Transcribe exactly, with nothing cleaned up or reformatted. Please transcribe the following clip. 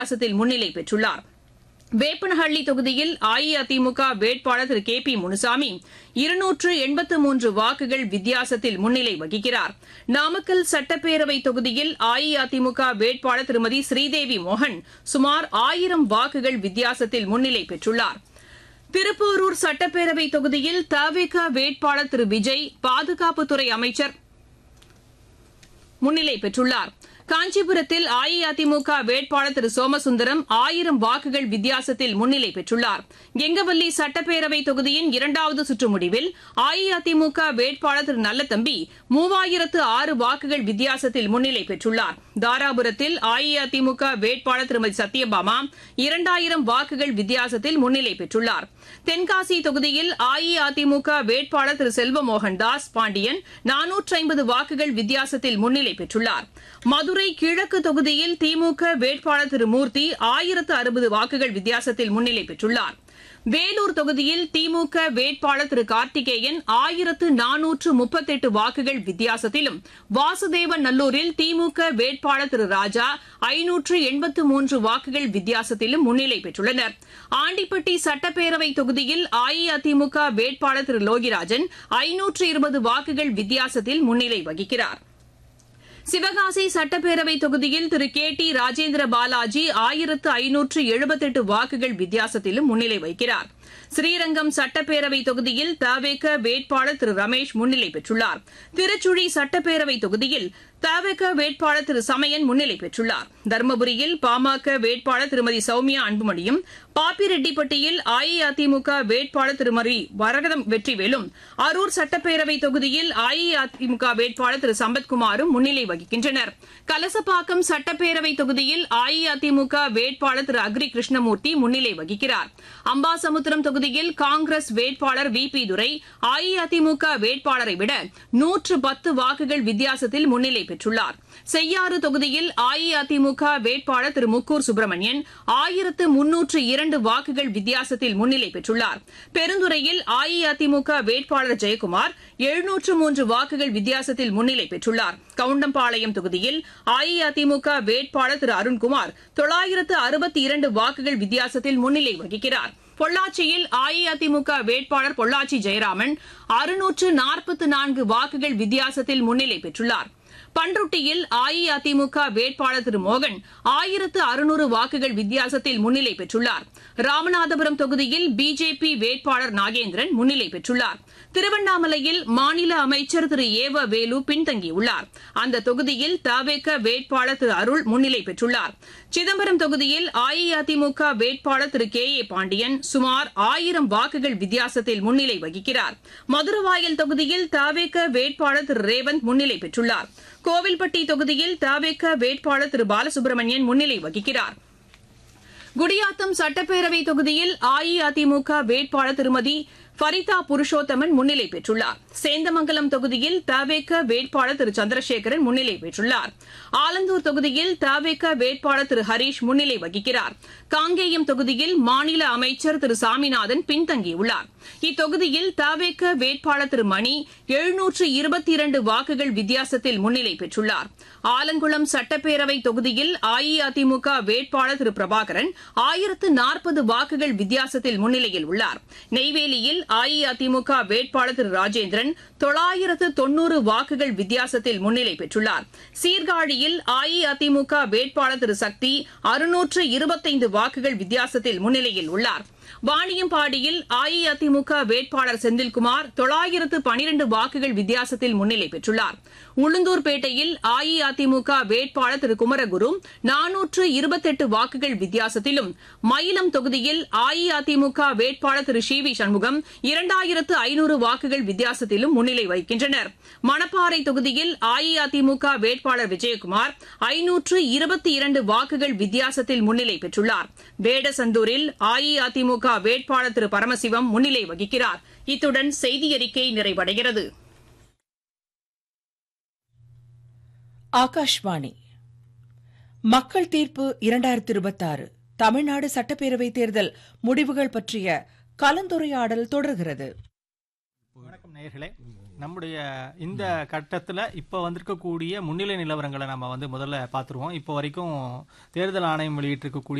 வித்தியாசத்தில் முன்னிலை பெற்றுள்ளார். வேப்பனஹள்ளி தொகுதியில் அஇஅதிமுக வேட்பாளர் திரு கே பி முனுசாமி இருநூற்று எண்பத்து மூன்று வாக்குகள் வித்தியாசத்தில் முன்னிலை வகிக்கிறார். நாமக்கல் சட்டப்பேரவை தொகுதியில் அஇஅதிமுக வேட்பாளர் திருமதி ஸ்ரீதேவி மோகன் சுமார் ஆயிரம் வாக்குகள் வித்தியாசத்தில் முன்னிலை பெற்றுள்ளார். திருப்போரூர் சட்டப்பேரவை தொகுதியில் தவிக வேட்பாளர் திரு விஜய் பாதுகாப்புத்துறை அமைச்சர் முன்னிலை பெற்றுள்ளார். காஞ்சிபுரத்தில் அஇஅதிமுக வேட்பாளர் திரு சோமசுந்தரம் ஆயிரம் வாக்குகள் வித்தியாசத்தில் முன்னிலை பெற்றுள்ளார். கெங்கவல்லி சட்டப்பேரவை தொகுதியின் இரண்டாவது சுற்று முடிவில் அஇஅதிமுக வேட்பாளர் திரு நல்லதம்பி மூவாயிரத்து ஆறு வாக்குகள் வித்தியாசத்தில் முன்னிலை பெற்றுள்ளார். தாராபுரத்தில் அஇஅதிமுக வேட்பாளர் திருமதி சத்யபாமா இரண்டாயிரம் வாக்குகள் வித்தியாசத்தில் முன்னிலை பெற்றுள்ளார். தென்காசி தொகுதியில் அஇஅதிமுக வேட்பாளர் திரு செல்வமோகன்தாஸ் பாண்டியன் நானூற்று ஐம்பது வாக்குகள் வித்தியாசத்தில் முன்னிலை பெற்றுள்ளார். மதுரை கிழக்கு தொகுதியில் திமுக வேட்பாளர் திரு மூர்த்தி ஆயிரத்து அறுபது வாக்குகள் வித்தியாசத்தில் முன்னிலை பெற்றுள்ளார். வேலூர் தொகுதியில் திமுக வேட்பாளர் திரு கார்த்திகேயன் ஆயிரத்து நானூற்று முப்பத்தெட்டு வாக்குகள் வித்தியாசத்திலும், வாசுதேவன் நல்லூரில் திமுக வேட்பாளர் திரு ராஜா ஐநூற்று எண்பத்து மூன்று வாக்குகள் வித்தியாசத்திலும் முன்னிலை பெற்றுள்ளனர். ஆண்டிப்பட்டி சட்டப்பேரவை தொகுதியில் அஇஅதிமுக வேட்பாளர் திரு லோகிராஜன் ஐநூற்று இருபது வாக்குகள் வித்தியாசத்தில் முன்னிலை வகிக்கிறார். சிவகாசி சட்டப்பேரவை தொகுதியில் திரு கே டி ராஜேந்திர பாலாஜி ஆயிரத்து ஐநூற்று எழுபத்தெட்டு வாக்குகள் வித்தியாசத்திலும் முன்னிலை வகிக்கிறார். ஸ்ரீரங்கம் சட்டப்பேரவை தொகுதியில் தவேக வேட்பாளர் திரு ரமேஷ் முன்னிலை பெற்றுள்ளார். திருச்சுழி சட்டப்பேரவை தொகுதியில் தவேக வேட்பாளர் திரு சமயன் முன்னிலை பெற்றுள்ளார். தருமபுரியில் பாமக வேட்பாளர் திருமதி சௌமியா அன்புமணியும், பாப்பிரெட்டிப்பட்டியில் அஇஅதிமுக வேட்பாளர் திருமதி வரதம் வெற்றிவேலும், அரூர் சட்டப்பேரவை தொகுதியில் அஇஅதிமுக வேட்பாளர் திரு சம்பத்குமாரும் முன்னிலை வகிக்கின்றனர். கலசப்பாக்கம் சட்டப்பேரவை தொகுதியில் அஇஅதிமுக வேட்பாளர் திரு அக்ரி கிருஷ்ணமூர்த்தி முன்னிலை வகிக்கிறார். அம்பாசமுத்திரம் தொகுதியில் காங்கிரஸ் வேட்பாளர் வி பி துரை அஇஅதிமுக வேட்பாளரை விட நூற்று பத்து வாக்குகள் வித்தியாசத்தில் முன்னிலை பெற்றுள்ளார். செய்யாறு தொகுதியில் அஇஅதிமுக வேட்பாளர் திரு முக்கூர் சுப்பிரமணியன் ஆயிரத்து முன்னூற்று இரண்டு வாக்குகள் வித்தியாசத்தில் முன்னிலை பெற்றுள்ளார். பெருந்துறையில் அஇஅதிமுக வேட்பாளர் ஜெயக்குமார் எழுநூற்று மூன்று வாக்குகள் வித்தியாசத்தில் முன்னிலை பெற்றுள்ளார். கவுண்டம்பாளையம் தொகுதியில் அஇஅதிமுக வேட்பாளர் திரு அருண்குமார் தொள்ளாயிரத்து அறுபத்தி இரண்டு வாக்குகள் வித்தியாசத்தில் முன்னிலை வகிக்கிறார். பொள்ளாச்சியில் அஇஅதிமுக வேட்பாளர் பொள்ளாச்சி ஜெயராமன் அறுநூற்று நாற்பத்து நான்கு வாக்குகள் வித்தியாசத்தில் முன்னிலை பெற்றுள்ளார். பண்ருட்டியில் அஇஅதிமுக வேட்பாளர் திரு மோகன் ஆயிரத்து அறுநூறு வாக்குகள் வித்தியாசத்தில் முன்னிலை பெற்றுள்ளார். ராமநாதபுரம் தொகுதியில் பிஜேபி வேட்பாளர் நாகேந்திரன் முன்னிலை பெற்றுள்ளார். திருவண்ணாமலையில் மாநில அமைச்சர் திரு ஏவ வேலு பின்தங்கியுள்ளார். அந்த தொகுதியில் தவேக வேட்பாளர் திரு அருள் முன்னிலை பெற்றுள்ளார். சிதம்பரம் தொகுதியில் அஇஅதிமுக வேட்பாளர் திரு கே ஏ பாண்டியன் சுமார் ஆயிரம் வாக்குகள் வித்தியாசத்தில் முன்னிலை வகிக்கிறார். மதுரவாயல் தொகுதியில் தவேக வேட்பாளர் திரு ரேவந்த் முன்னிலை பெற்றுள்ளார். கோவில்பட்டி தொகுதியில் தவேக வேட்பாளர் திரு பாலசுப்ரமணியன் முன்னிலை வகிக்கிறார். குடியாத்தம் சட்டப்பேரவை தொகுதியில் அஇஅதிமுக வேட்பாளர் திருமதி ஃபரிதா புருஷோத்தமன் முன்னிலை பெற்றுள்ளார். சேந்தமங்கலம் தொகுதியில் தவேக வேட்பாளர் திரு சந்திரசேகரன் முன்னிலை பெற்றுள்ளார். ஆலந்தூர் தொகுதியில் தவேக வேட்பாளர் திரு ஹரீஷ் முன்னிலை வகிக்கிறார். காங்கேயம் தொகுதியில் மாநில அமைச்சர் திரு சாமிநாதன் பின்தங்கியுள்ளார். இத்தொகுதியில் தவேக வேட்பாளர் திரு மணி எழுநூற்று இருபத்தி இரண்டு வாக்குகள் வித்தியாசத்தில் முன்னிலை பெற்றுள்ளார். ஆலங்குளம் சட்டப்பேரவை தொகுதியில் அஇஅதிமுக வேட்பாளர் திரு பிரபாகரன் ஆயிரத்து நாற்பது வாக்குகள் வித்தியாசத்தில் முன்னிலையில் உள்ளார். நெய்வேலியில் அஇஅதிமுக வேட்பாளர் திரு ராஜேந்திரன் தொள்ளாயிரத்து தொன்னூறு வாக்குகள் வித்தியாசத்தில் முன்னிலை பெற்றுள்ளார். சீர்காழியில் அஇஅதிமுக வேட்பாளர் திரு சக்தி அறுநூற்று இருபத்தைந்து வாக்குகள் வித்தியாசத்தில் முன்னிலையில் உள்ளார். வாணியம்பாடியில் அஇஅதிமுக வேட்பாளர் செந்தில்குமார் தொள்ளாயிரத்து பனிரண்டு வாக்குகள் வித்தியாசத்தில் முன்னிலை பெற்றுள்ளார். உளுந்தூர்பேட்டையில் அஇஅதிமுக வேட்பாளர் திரு குமரகுரு நானூற்று இருபத்தெட்டு வாக்குகள் வித்தியாசத்திலும், மயிலம் தொகுதியில் அஇஅதிமுக வேட்பாளர் திரு சி வி சண்முகம் இரண்டாயிரத்து ஐநூறு வாக்குகள் வித்தியாசத்திலும் முன்னிலை வகிக்கின்றனர். மணப்பாறை தொகுதியில் அஇஅதிமுக வேட்பாளர் விஜயகுமார் ஐநூற்று இருபத்தி இரண்டு வாக்குகள் வித்தியாசத்தில் முன்னிலை பெற்றுள்ளார். வேடசந்தூரில் அஇஅதிமுக வேட்பாளர் திரு பரமசிவம் முன்னிலை வகிக்கிறார். இத்துடன் செய்தியறிக்கை நிறைவடைகிறது. ஆகாஷ்வாணி மக்கள் தீர்ப்பு இரண்டாயிரத்தி இருபத்தி ஆறு தமிழ்நாடு சட்டப்பேரவை தேர்தல் முடிவுகள் பற்றிய கலந்துரையாடல் தொடர்கிறது. வணக்கம் நேயர்களே. நம்முடைய இந்த கட்டத்துல இப்ப வந்திருக்கக்கூடிய முன்னிலை நிலவரங்களை நம்ம வந்து முதல்ல பாத்துருவோம். இப்போ வரைக்கும் தேர்தல் ஆணையம் வெளியிட்டிருக்கக்கூடிய